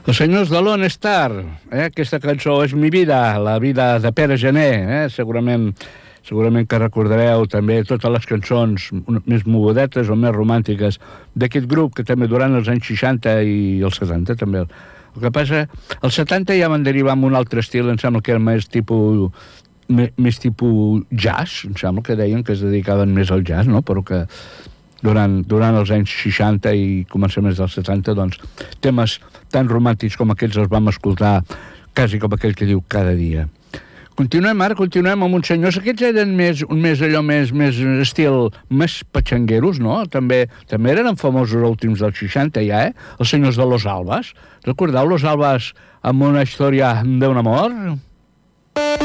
Els senyors de Lone Star, aquesta cançó és Mi vida, la vida de Pere Gené, segurament que recordareu també totes les cançons més mogudetes o més romàntiques d'aquest grup, que també durant els anys 60 i els 70 també. El que passa, els 70 ja van derivar en un altre estil, em sembla que era més tipus jazz, em sembla que deien que es dedicaven més al jazz, no? Però que durant els anys 60 i començaments dels 70, doncs, temes tan romàntics com aquests els vam escoltar quasi com aquell que diu cada dia. Continuem amb uns senyors, aquests eren més estil, més patxangueros, no? També eren famosos als últims dels 60 ja, Els senyors de Los Albas. Recordeu Los Albas amb una història d'un amor?